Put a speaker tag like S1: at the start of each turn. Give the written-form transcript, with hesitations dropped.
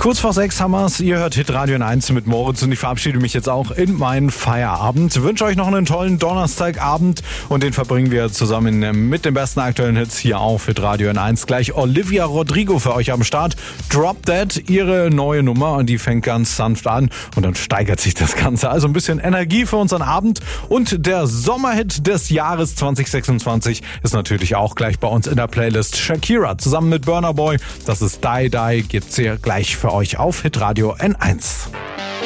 S1: Kurz vor 6 haben wir's. Ihr hört Hitradio N1 mit Moritz und ich verabschiede mich jetzt auch in meinen Feierabend. Wünsche euch noch einen tollen Donnerstagabend und den verbringen wir zusammen mit den besten aktuellen Hits hier auf Hitradio N1. Gleich Olivia Rodrigo für euch am Start. Drop Dead, ihre neue Nummer und die fängt ganz sanft an und dann steigert sich das Ganze. Also ein bisschen Energie für unseren Abend und der Sommerhit des Jahres 2026 ist natürlich auch gleich bei uns in der Playlist. Shakira zusammen mit Burna Boy. Das ist Die Die, gibt's hier gleich für euch auf Hitradio N1.